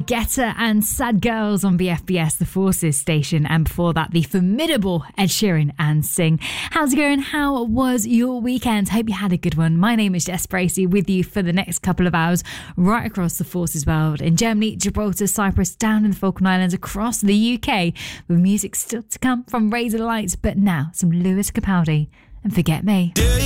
Guetta and Sad Girls on BFBS, the Forces station, and before that, the formidable Ed Sheeran and Sing. How's it going? How was your weekend? Hope you had a good one. My name is Jess Bracey, with you for the next couple of hours, right across the Forces world, in Germany, Gibraltar, Cyprus, down in the Falkland Islands, across the UK, with music still to come from Razor Lights. But now, some Lewis Capaldi and Forget Me.